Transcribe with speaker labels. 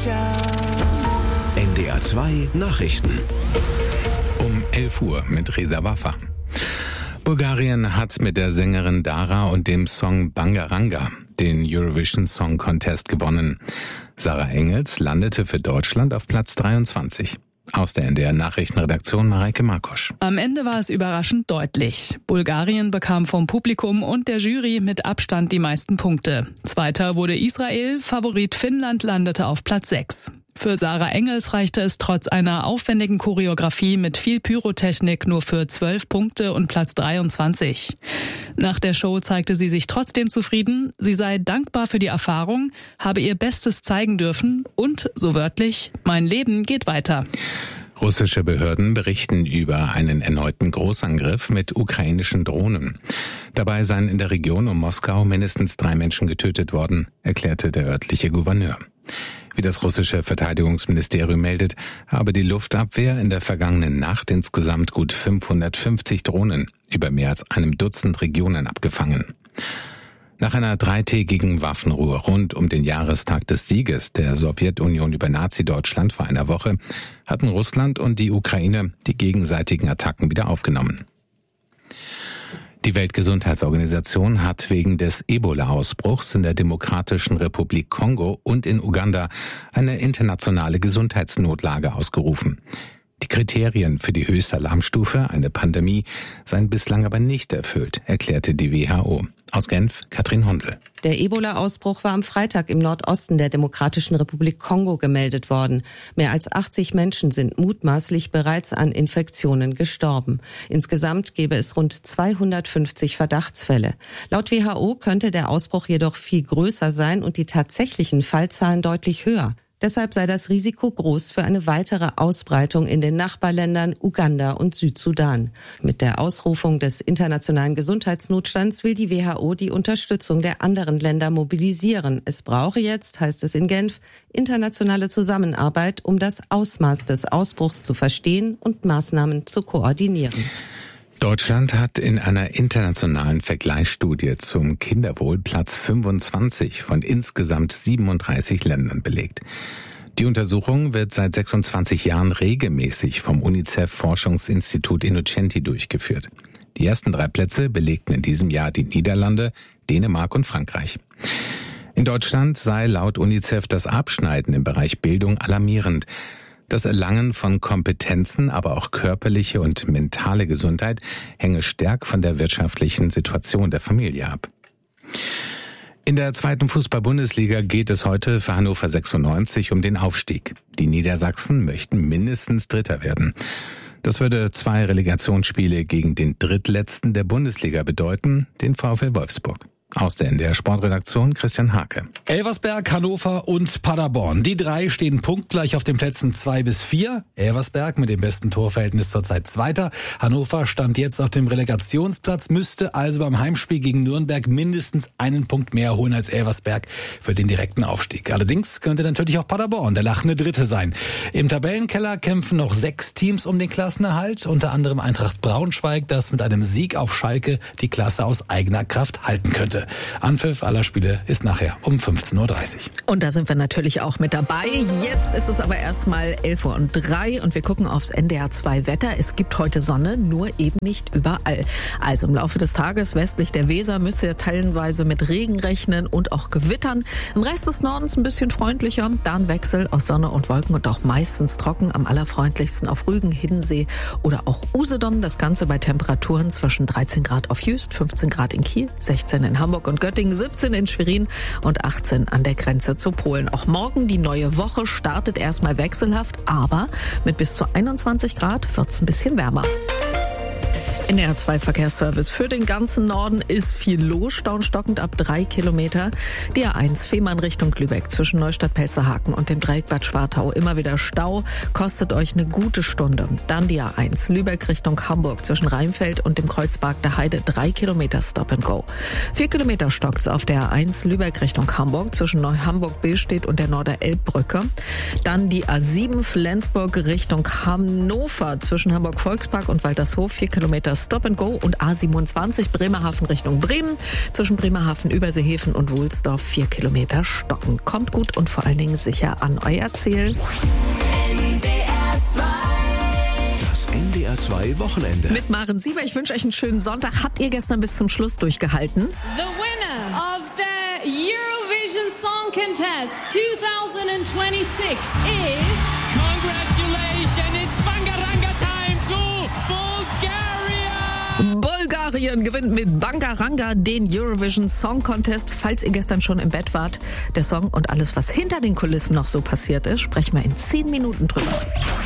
Speaker 1: NDR 2 Nachrichten.
Speaker 2: Um 11 Uhr mit Reza Waffa. Bulgarien hat mit der Sängerin Dara und dem Song Bangaranga den Eurovision Song Contest gewonnen. Sarah Engels landete für Deutschland auf Platz 23. Aus der NDR Nachrichtenredaktion Mareike Markosch.
Speaker 3: Am Ende war es überraschend deutlich. Bulgarien bekam vom Publikum und der Jury mit Abstand die meisten Punkte. Zweiter wurde Israel, Favorit Finnland landete auf Platz 6. Für Sarah Engels reichte es trotz einer aufwendigen Choreografie mit viel Pyrotechnik nur für 12 Punkte und Platz 23. Nach der Show zeigte sie sich trotzdem zufrieden, sie sei dankbar für die Erfahrung, habe ihr Bestes zeigen dürfen und, so wörtlich, mein Leben geht weiter.
Speaker 2: Russische Behörden berichten über einen erneuten Großangriff mit ukrainischen Drohnen. Dabei seien in der Region um Moskau mindestens 3 Menschen getötet worden, erklärte der örtliche Gouverneur. Wie das russische Verteidigungsministerium meldet, habe die Luftabwehr in der vergangenen Nacht insgesamt gut 550 Drohnen über mehr als einem Dutzend Regionen abgefangen. Nach einer 3-tägigen Waffenruhe rund um den Jahrestag des Sieges der Sowjetunion über Nazi-Deutschland vor einer Woche hatten Russland und die Ukraine die gegenseitigen Attacken wieder aufgenommen. Die Weltgesundheitsorganisation hat wegen des Ebola-Ausbruchs in der Demokratischen Republik Kongo und in Uganda eine internationale Gesundheitsnotlage ausgerufen. Die Kriterien für die höchste Alarmstufe, eine Pandemie, seien bislang aber nicht erfüllt, erklärte die WHO. Aus Genf, Katrin Hundel.
Speaker 4: Der Ebola-Ausbruch war am Freitag im Nordosten der Demokratischen Republik Kongo gemeldet worden. Mehr als 80 Menschen sind mutmaßlich bereits an Infektionen gestorben. Insgesamt gäbe es rund 250 Verdachtsfälle. Laut WHO könnte der Ausbruch jedoch viel größer sein und die tatsächlichen Fallzahlen deutlich höher. Deshalb sei das Risiko groß für eine weitere Ausbreitung in den Nachbarländern Uganda und Südsudan. Mit der Ausrufung des internationalen Gesundheitsnotstands will die WHO die Unterstützung der anderen Länder mobilisieren. Es brauche jetzt, heißt es in Genf, internationale Zusammenarbeit, um das Ausmaß des Ausbruchs zu verstehen und Maßnahmen zu koordinieren.
Speaker 2: Deutschland hat in einer internationalen Vergleichsstudie zum Kinderwohl Platz 25 von insgesamt 37 Ländern belegt. Die Untersuchung wird seit 26 Jahren regelmäßig vom UNICEF-Forschungsinstitut Innocenti durchgeführt. Die ersten 3 Plätze belegten in diesem Jahr die Niederlande, Dänemark und Frankreich. In Deutschland sei laut UNICEF das Abschneiden im Bereich Bildung alarmierend. Das Erlangen von Kompetenzen, aber auch körperliche und mentale Gesundheit hänge stark von der wirtschaftlichen Situation der Familie ab. In der 2. Fußball-Bundesliga geht es heute für Hannover 96 um den Aufstieg. Die Niedersachsen möchten mindestens Dritter werden. Das würde 2 Relegationsspiele gegen den Drittletzten der Bundesliga bedeuten, den VfL Wolfsburg. Aus der NDR Sportredaktion Christian Hake.
Speaker 5: Elversberg, Hannover und Paderborn. Die 3 stehen punktgleich auf den Plätzen 2 bis 4. Elversberg mit dem besten Torverhältnis zurzeit Zweiter. Hannover stand jetzt auf dem Relegationsplatz, müsste also beim Heimspiel gegen Nürnberg mindestens einen Punkt mehr holen als Elversberg für den direkten Aufstieg. Allerdings könnte natürlich auch Paderborn der lachende Dritte sein. Im Tabellenkeller kämpfen noch 6 Teams um den Klassenerhalt, unter anderem Eintracht Braunschweig, das mit einem Sieg auf Schalke die Klasse aus eigener Kraft halten könnte. Anpfiff aller Spiele ist nachher um 15:30 Uhr.
Speaker 6: Und da sind wir natürlich auch mit dabei. Jetzt ist es aber erstmal 11:03 Uhr und wir gucken aufs NDR 2 Wetter. Es gibt heute Sonne, nur eben nicht überall. Also im Laufe des Tages westlich der Weser müsst ihr teilweise mit Regen rechnen und auch Gewittern. Im Rest des Nordens ein bisschen freundlicher. Da ein Wechsel aus Sonne und Wolken und auch meistens trocken. Am allerfreundlichsten auf Rügen, Hiddensee oder auch Usedom. Das Ganze bei Temperaturen zwischen 13 Grad auf Jüst, 15 Grad in Kiel, 16 in Hamburg und Göttingen, 17 in Schwerin und 18 an der Grenze zu Polen. Auch morgen, die neue Woche, startet erstmal wechselhaft, aber mit bis zu 21 Grad wird es ein bisschen wärmer. NDR 2 Verkehrsservice für den ganzen Norden ist viel los, staunstockend ab 3 Kilometer. Die A1 Fehmarn Richtung Lübeck zwischen Neustadt-Pelzerhaken und dem Dreieck Bad Schwartau immer wieder Stau, kostet euch eine gute Stunde. Dann die A1 Lübeck Richtung Hamburg zwischen Rheinfeld und dem Kreuzberg der Heide 3 Kilometer Stop and Go. 4 Kilometer stockt's auf der A1 Lübeck Richtung Hamburg zwischen Neu-Hamburg-Billstedt und der Norder-Elbbrücke. Dann die A7 Flensburg Richtung Hannover zwischen Hamburg-Volkspark und Waltershof 4 Kilometer Stop and Go und A27 Bremerhaven Richtung Bremen. Zwischen Bremerhaven, Überseehafen und Wohlsdorf 4 Kilometer stocken. Kommt gut und vor allen Dingen sicher an euer Ziel.
Speaker 1: Das NDR 2 Wochenende.
Speaker 6: Mit Maren Sieber, ich wünsche euch einen schönen Sonntag. Habt ihr gestern bis zum Schluss durchgehalten?
Speaker 7: The winner of the Eurovision Song Contest 2026 is...
Speaker 8: Congratulations, it's Bangaranga time to Bulgaria!
Speaker 6: Bulgarien gewinnt mit Bangaranga den Eurovision Song Contest. Falls ihr gestern schon im Bett wart, der Song und alles, was hinter den Kulissen noch so passiert ist, sprechen wir in 10 Minuten drüber.